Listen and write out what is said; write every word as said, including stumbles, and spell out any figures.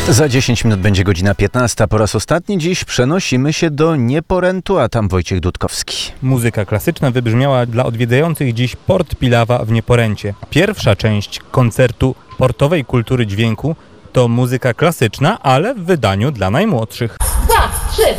Za dziesięć minut będzie godzina piętnasta. Po raz ostatni dziś przenosimy się do Nieporętu, a tam Wojciech Dudkowski. Muzyka klasyczna wybrzmiała dla odwiedzających dziś Port Pilawa w Nieporęcie. Pierwsza część koncertu portowej kultury dźwięku to muzyka klasyczna, ale w wydaniu dla najmłodszych. Dwa, trzy.